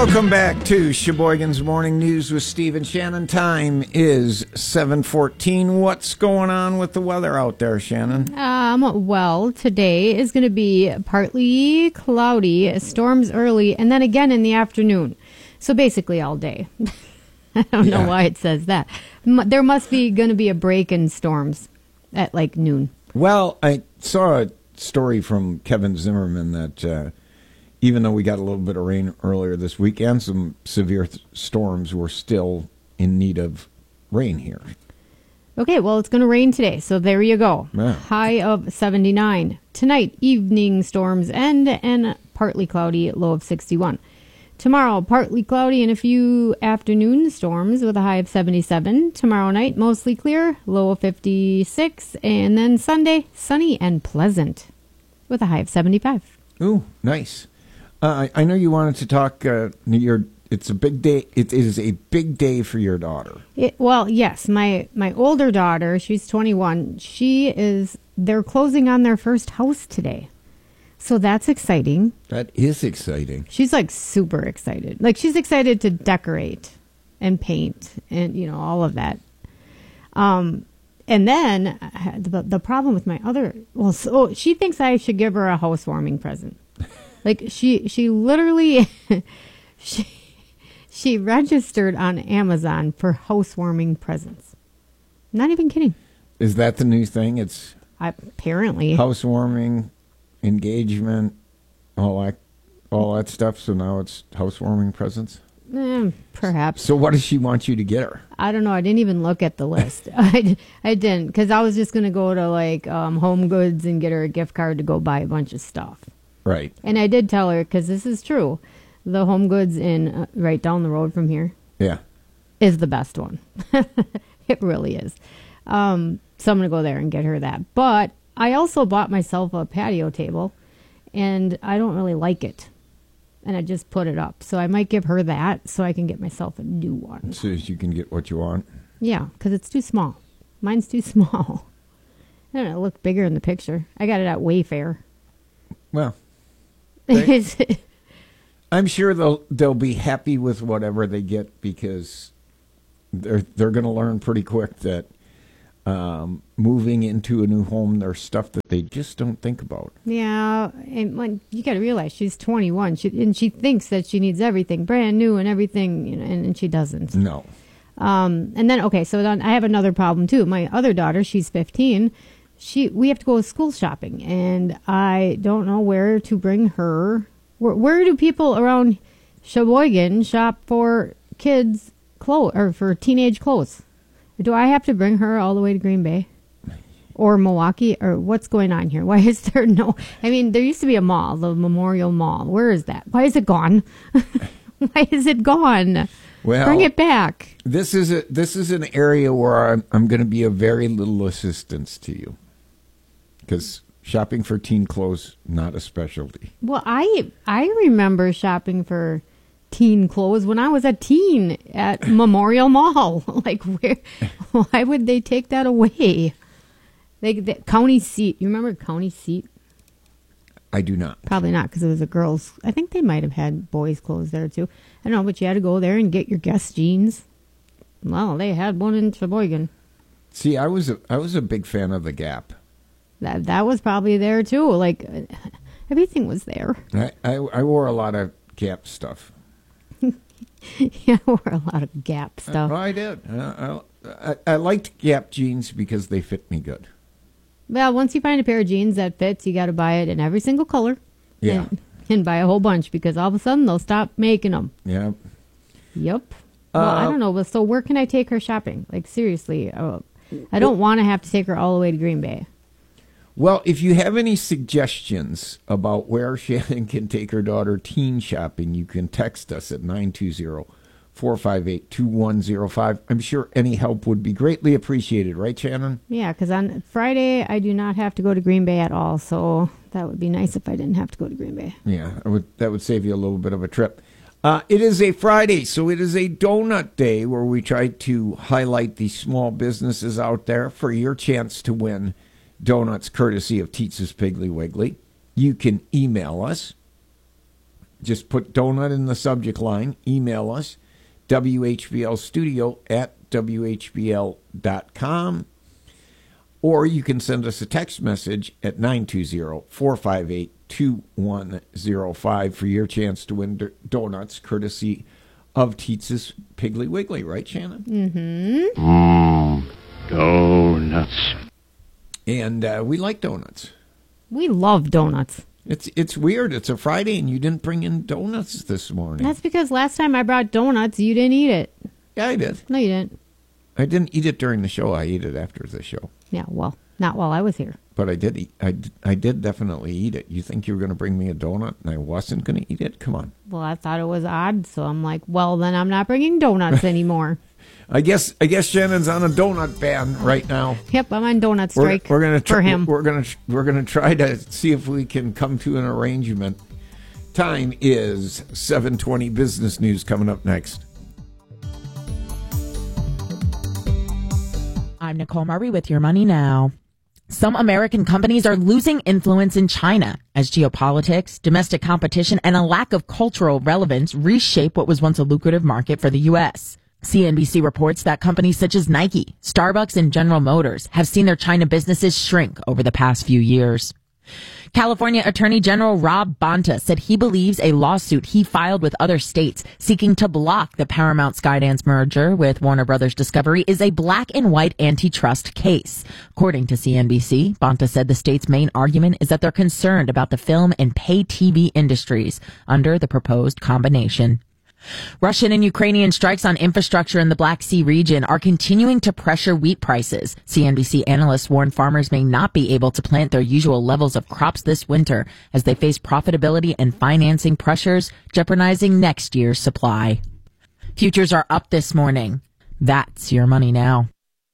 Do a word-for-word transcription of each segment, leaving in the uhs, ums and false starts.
Welcome back to Sheboygan's Morning News with Steve and Shannon. Time is seven fourteen. What's going on with the weather out there, Shannon? Um, well, today is going to be partly cloudy, storms early, and then again in the afternoon. So basically all day. I don't yeah. know why it says that. M- there must be going to be a break in storms at like noon. Well, I saw a story from Kevin Zimmerman that uh, even though we got a little bit of rain earlier this weekend, some severe th- storms were still in need of rain here. Okay, well, it's going to rain today, so there you go. Yeah. High of seventy-nine. Tonight, evening storms end and partly cloudy, low of sixty-one. Tomorrow, partly cloudy and a few afternoon storms with a high of seventy-seven. Tomorrow night, mostly clear, low of fifty-six. And then Sunday, sunny and pleasant with a high of seventy-five. Ooh, nice. Uh, I, I know you wanted to talk. Uh, your it's a big day. It is a big day for your daughter. It, well, yes, my my older daughter, she's twenty-one. She is. They're closing on their first house today, so that's exciting. That is exciting. She's like super excited. Like she's excited to decorate and paint and you know all of that. Um, and then uh, the the problem with my other well, so she thinks I should give her a housewarming present. Like she, she literally, she, she registered on Amazon for housewarming presents. Not even kidding. Is that the new thing? It's I, apparently housewarming, engagement, all that, all that stuff. So now it's housewarming presents. Eh, perhaps. So what does she want you to get her? I don't know. I didn't even look at the list. I, I didn't because I was just gonna go to like um, Home Goods and get her a gift card to go buy a bunch of stuff. Right. And I did tell her, because this is true, the Home Goods in uh, right down the road from here yeah. is the best one. It really is. Um, so I'm going to go there and get her that. But I also bought myself a patio table, and I don't really like it. And I just put it up. So I might give her that so I can get myself a new one. So you can get what you want? Yeah, because it's too small. Mine's too small. I don't know, it looked bigger in the picture. I got it at Wayfair. Well. They, I'm sure they'll they'll be happy with whatever they get because they're they're going to learn pretty quick that um, moving into a new home, there's stuff that they just don't think about. Yeah, and when, you got to realize she's twenty-one, she, and she thinks that she needs everything brand new and everything, you know, and, and she doesn't. No. Um, and then okay, so then I have another problem too. My other daughter, she's fifteen. She, we have to go school shopping, and I don't know where to bring her. Where, where do people around Sheboygan shop for kids' clothes or for teenage clothes? Do I have to bring her all the way to Green Bay or Milwaukee, or what's going on here? Why is there no? I mean, there used to be a mall, the Memorial Mall. Where is that? Why is it gone? Why is it gone? Well, bring it back. This is a this is an area where I'm I'm going to be of very little assistance to you. Because shopping for teen clothes, not a specialty. Well, I I remember shopping for teen clothes when I was a teen at Memorial Mall. Like, where? Why would they take that away? They, the county seat. You remember county seat? I do not. Probably not, because it was a girls'. I think they might have had boys' clothes there too. I don't know, but you had to go there and get your Guess jeans. Well, they had one in Sheboygan. See, I was a, I was a big fan of the Gap. That that was probably there too. Like everything was there. I, I, I wore a lot of Gap stuff. Yeah, I wore a lot of Gap stuff. Uh, I did. Uh, I, I liked Gap jeans because they fit me good. Well, once you find a pair of jeans that fits, you got to buy it in every single color. Yeah. And, and buy a whole bunch because all of a sudden they'll stop making them. Yeah. Yep. Well, uh, I don't know. But so where can I take her shopping? Like seriously, uh, I don't want to have to take her all the way to Green Bay. Well, if you have any suggestions about where Shannon can take her daughter teen shopping, you can text us at nine two zero, four five eight, two one zero five. I'm sure any help would be greatly appreciated, right, Shannon? Yeah, because on Friday I do not have to go to Green Bay at all, so that would be nice if I didn't have to go to Green Bay. Yeah, I would, that would save you a little bit of a trip. Uh, it is a Friday, so it is a donut day where we try to highlight the small businesses out there for your chance to win donuts courtesy of Teetsa's Piggly Wiggly. You can email us just put donut in the subject line. Email us, W H B L studio at W H B L dot com. Or you can send us a text message at nine two zero, four five eight, two one zero five for your chance to win d- donuts, courtesy of Teets' Piggly Wiggly. Right, Shannon? Mm-hmm. Mmm, donuts. And uh, we like donuts. We love donuts. It's it's weird. It's a Friday and you didn't bring in donuts this morning. That's because last time I brought donuts, you didn't eat it. Yeah, I did. No, you didn't. I didn't eat it during the show. I ate it after the show. Yeah, well, not while I was here. But I did eat. I, I did definitely eat it. You think you were going to bring me a donut and I wasn't going to eat it? Come on. Well, I thought it was odd, so I'm like, well, then I'm not bringing donuts anymore. I guess I guess Shannon's on a donut ban right now. Yep, I'm on donut strike we're, we're gonna try, for him. We're gonna we're gonna try to see if we can come to an arrangement. Time is seven twenty. Business news coming up next. I'm Nicole Murray with Your Money Now. Some American companies are losing influence in China as geopolitics, domestic competition, and a lack of cultural relevance reshape what was once a lucrative market for the U S. C N B C reports that companies such as Nike, Starbucks, and General Motors have seen their China businesses shrink over the past few years. California Attorney General Rob Bonta said he believes a lawsuit he filed with other states seeking to block the Paramount Skydance merger with Warner Brothers Discovery is a black and white antitrust case. According to C N B C, Bonta said the state's main argument is that they're concerned about the film and pay T V industries under the proposed combination. Russian and Ukrainian strikes on infrastructure in the Black Sea region are continuing to pressure wheat prices. C N B C analysts warn farmers may not be able to plant their usual levels of crops this winter as they face profitability and financing pressures, jeopardizing next year's supply. Futures are up this morning. That's Your Money Now.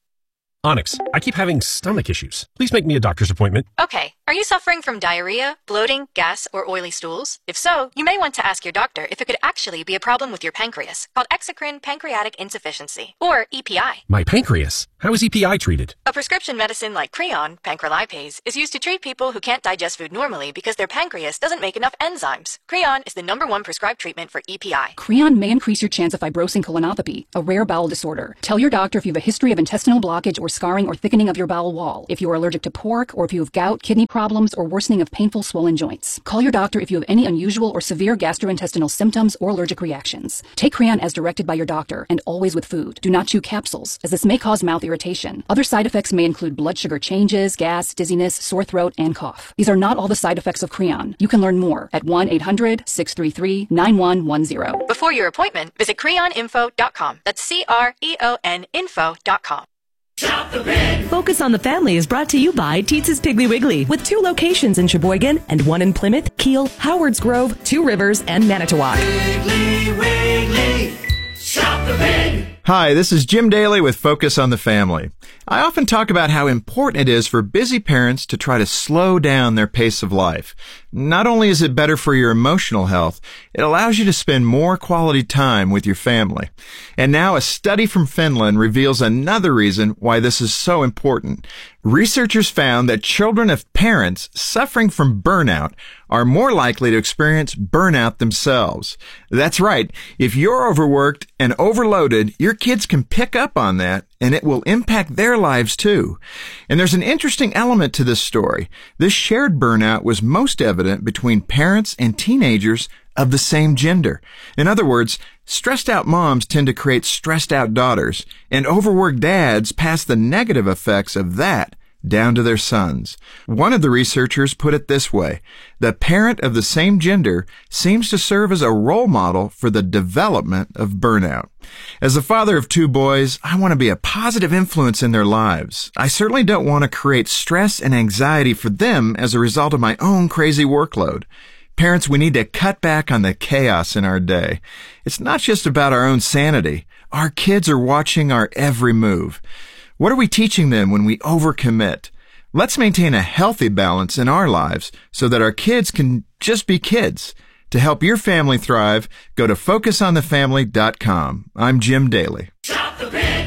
Onyx, I keep having stomach issues. Please make me a doctor's appointment. Okay. Are you suffering from diarrhea, bloating, gas, or oily stools? If so, you may want to ask your doctor if it could actually be a problem with your pancreas, called exocrine pancreatic insufficiency, or E P I. My pancreas? How is E P I treated? A prescription medicine like Creon, pancrelipase, is used to treat people who can't digest food normally because their pancreas doesn't make enough enzymes. Creon is the number one prescribed treatment for E P I. Creon may increase your chance of fibrosing colonopathy, a rare bowel disorder. Tell your doctor if you have a history of intestinal blockage or scarring or thickening of your bowel wall, if you are allergic to pork, or if you have gout, kidney problems, or worsening of painful swollen joints. Call your doctor if you have any unusual or severe gastrointestinal symptoms or allergic reactions. Take Creon as directed by your doctor, and always with food. Do not chew capsules, as this may cause mouth irritation. Other side effects may include blood sugar changes, gas, dizziness, sore throat, and cough. These are not all the side effects of Creon. You can learn more at one eight hundred, six three three, nine one one zero. Before your appointment, visit creon info dot com. That's C R E O N info dot com. Shop the Pig. Focus on the Family is brought to you by Teets' Piggly Wiggly, with two locations in Sheboygan and one in Plymouth, Kiel, Howards Grove, Two Rivers, and Manitowoc. Piggly Wiggly, shop the pig. Hi, this is Jim Daly with Focus on the Family. I often talk about how important it is for busy parents to try to slow down their pace of life. Not only is it better for your emotional health, it allows you to spend more quality time with your family. And now a study from Finland reveals another reason why this is so important. Researchers found that children of parents suffering from burnout are more likely to experience burnout themselves. That's right. If you're overworked and overloaded, your kids can pick up on that, and it will impact their lives too. And there's an interesting element to this story. This shared burnout was most evident between parents and teenagers of the same gender. In other words, stressed out moms tend to create stressed out daughters, and overworked dads pass the negative effects of that down to their sons. One of the researchers put it this way: the parent of the same gender seems to serve as a role model for the development of burnout. As a father of two boys, I want to be a positive influence in their lives. I certainly don't want to create stress and anxiety for them as a result of my own crazy workload. Parents, we need to cut back on the chaos in our day. It's not just about our own sanity. Our kids are watching our every move. What are we teaching them when we overcommit? Let's maintain a healthy balance in our lives so that our kids can just be kids. To help your family thrive, go to focus on the family dot com. I'm Jim Daly. Shop the Pig. Life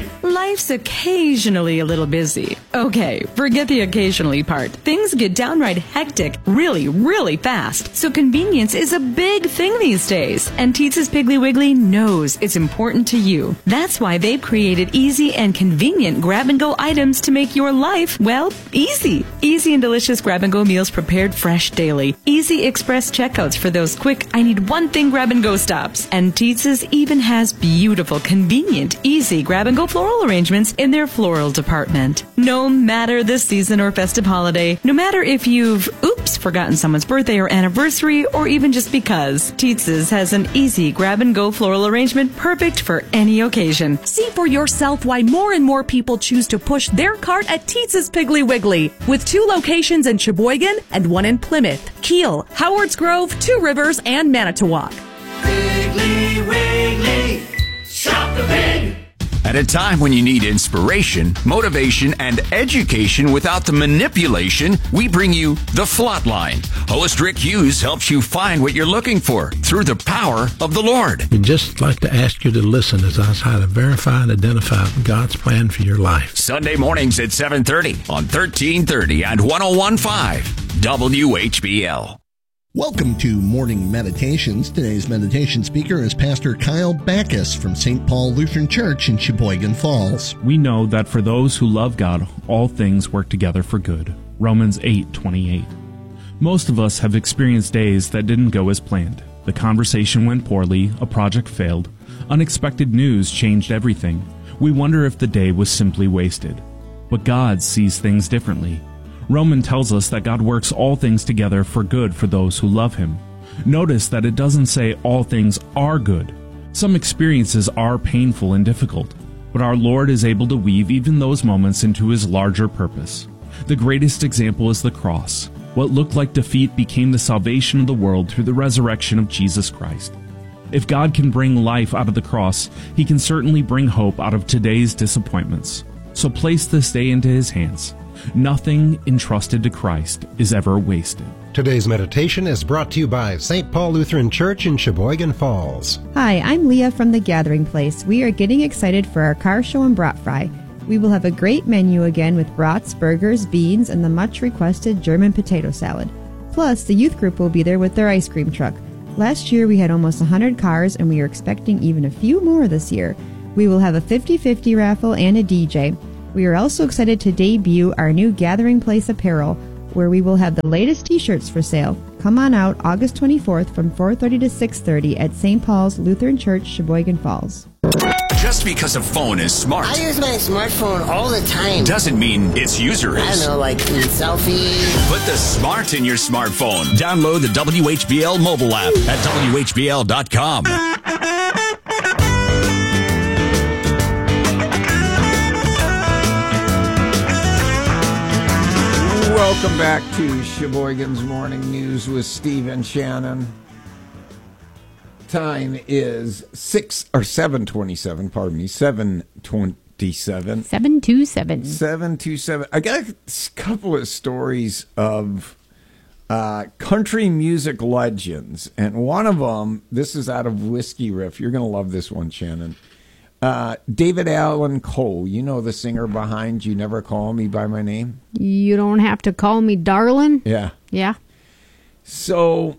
life's occasionally a little busy. Okay, forget the occasionally part. Things get downright hectic really, really fast. So convenience is a big thing these days. And Teetz's Piggly Wiggly knows it's important to you. That's why they've created easy and convenient grab-and-go items to make your life, well, easy. Easy and delicious grab-and-go meals prepared fresh daily. Easy express checkouts for those quick, I need one thing grab-and-go stops. And Teetz's even has beautiful, convenient, easy grab-and-go floral arrangements in their floral department. No matter the season or festive holiday, no matter if you've, oops, forgotten someone's birthday or anniversary, or even just because, Teetz's has an easy grab-and-go floral arrangement perfect for any occasion. See for yourself why more and more people choose to push their cart at Teetz's Piggly Wiggly, with two locations in Sheboygan and one in Plymouth, Kiel, Howards Grove, Two Rivers, and Manitowoc. Piggly Wiggly, shop the pig. At a time when you need inspiration, motivation, and education without the manipulation, we bring you The Flatline. Host Rick Hughes helps you find what you're looking for through the power of the Lord. We'd just like to ask you to listen as I try to verify and identify God's plan for your life. Sunday mornings at seven thirty on thirteen thirty and one oh one point five W H B L. Welcome to Morning Meditations. Today's meditation speaker is Pastor Kyle Backus from Saint Paul Lutheran Church in Sheboygan Falls. We know that for those who love God, all things work together for good. Romans eight twenty-eight. Most of us have experienced days that didn't go as planned. The conversation went poorly, a project failed, unexpected news changed everything. We wonder if the day was simply wasted. But God sees things differently. Romans tells us that God works all things together for good for those who love Him. Notice that it doesn't say all things are good. Some experiences are painful and difficult, but our Lord is able to weave even those moments into His larger purpose. The greatest example is the cross. What looked like defeat became the salvation of the world through the resurrection of Jesus Christ. If God can bring life out of the cross, He can certainly bring hope out of today's disappointments. So place this day into His hands. Nothing entrusted to Christ is ever wasted. Today's meditation is brought to you by Saint Paul Lutheran Church in Sheboygan Falls. Hi, I'm Leah from The Gathering Place. We are getting excited for our car show and brat fry. We will have a great menu again with brats, burgers, beans, and the much-requested German potato salad. Plus, the youth group will be there with their ice cream truck. Last year we had almost one hundred cars, and we are expecting even a few more this year. We will have a fifty-fifty raffle and a D J. We are also excited to debut our new Gathering Place apparel, where we will have the latest t-shirts for sale. Come on out August twenty-fourth from four thirty to six thirty at Saint Paul's Lutheran Church, Sheboygan Falls. Just because a phone is smart, I use my smartphone all the time, doesn't mean its user is. I don't know, like in selfies. Put the smart in your smartphone. Download the W H B L mobile app at W H B L dot com. Welcome back to Sheboygan's Morning News with Steve and Shannon. Time is six or seven twenty-seven. Pardon me, seven twenty-seven. Seven two seven. Seven two seven. I got a couple of stories of uh, country music legends, and one of them. This is out of Whiskey Riff. You're going to love this one, Shannon. Uh, David Allan Coe, you know the singer behind You Never Call Me By My Name? You don't have to call me darling? Yeah. Yeah. So,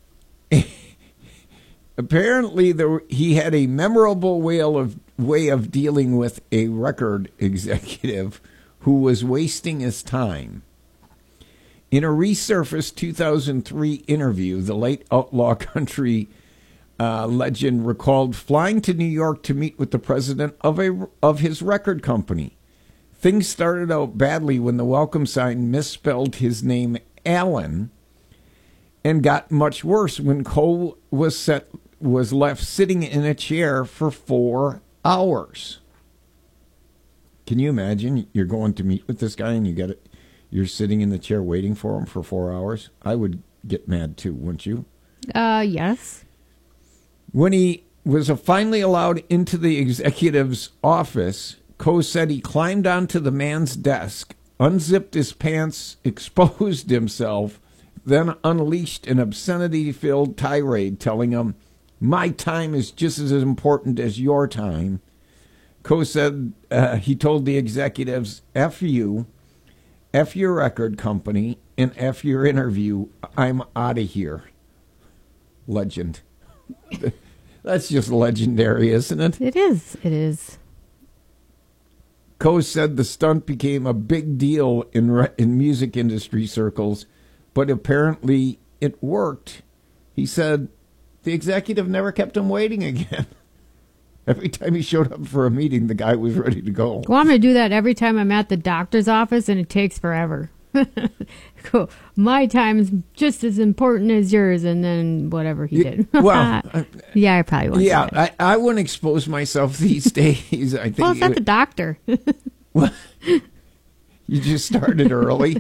apparently there, he had a memorable way of, way of dealing with a record executive who was wasting his time. In a resurfaced two thousand three interview, the late outlaw country Uh, legend recalled flying to New York to meet with the president of a of his record company. Things started out badly when the welcome sign misspelled his name Allen, and got much worse when Cole was set was left sitting in a chair for four hours. Can you imagine? You're going to meet with this guy and you get it. You're sitting in the chair waiting for him for four hours. I would get mad too, wouldn't you? Uh, yes. When he was finally allowed into the executive's office, Coe said he climbed onto the man's desk, unzipped his pants, exposed himself, then unleashed an obscenity-filled tirade telling him, "My time is just as important as your time." Coe said uh, he told the executives, F you, F your record company, and F your interview. I'm out of here. Legend. That's just legendary, isn't it? It is. It is. Coe said the stunt became a big deal in re- in music industry circles, but apparently it worked. He said the executive never kept him waiting again. Every time he showed up for a meeting, the guy was ready to go. Well, I'm going to do that every time I'm at the doctor's office, and it takes forever. Cool. My time's just as important as yours, and then whatever he did. Well, yeah, I probably won't. Yeah, I, I wouldn't expose myself these days. I think. Well, it's it, at the doctor. Well, you just started early.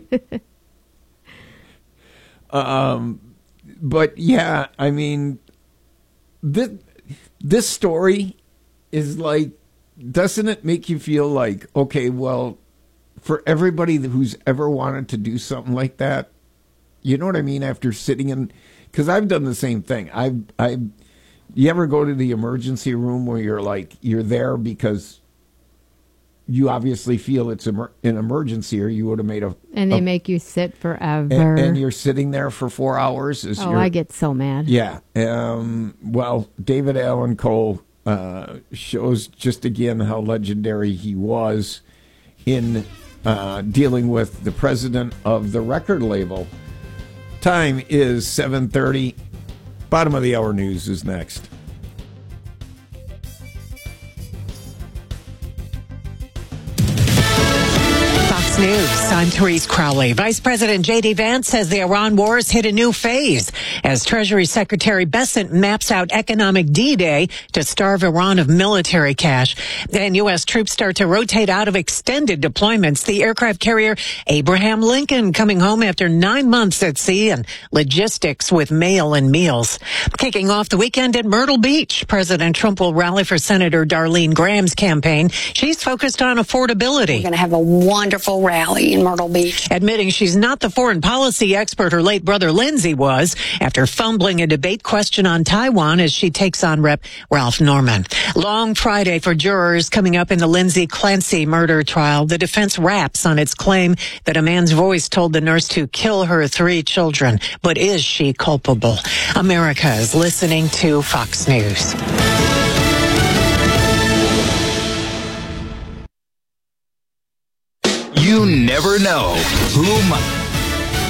um, but yeah, I mean, this this story is like, doesn't it make you feel like, okay, well, for everybody who's ever wanted to do something like that, you know what I mean? After sitting in, because I've done the same thing. I, I, you ever go to the emergency room where you're like, you're there because you obviously feel it's emer- an emergency, or you would have made a. And they a, make you sit forever. And, and you're sitting there for four hours. As oh, you're, I get so mad. Yeah. Um, well, David Allan Coe uh, shows just again how legendary he was in uh, dealing with the president of the record label. Time is seven thirty. Bottom of the hour news is next. News. I'm Therese Crowley. Vice President J D. Vance says the Iran war has hit a new phase as Treasury Secretary Bessent maps out economic D-Day to starve Iran of military cash. Then U S troops start to rotate out of extended deployments. The aircraft carrier Abraham Lincoln coming home after nine months at sea, and logistics with mail and meals. Kicking off the weekend at Myrtle Beach, President Trump will rally for Senator Darlene Graham's campaign. She's focused on affordability. We're going to have a wonderful rally in Myrtle Beach. Admitting she's not the foreign policy expert her late brother Lindsey was after fumbling a debate question on Taiwan as she takes on Rep Ralph Norman. Long Friday for jurors coming up in the Lindsay Clancy murder trial. The defense raps on its claim that a man's voice told the nurse to kill her three children. But is she culpable? America is listening to Fox News. You never know who might.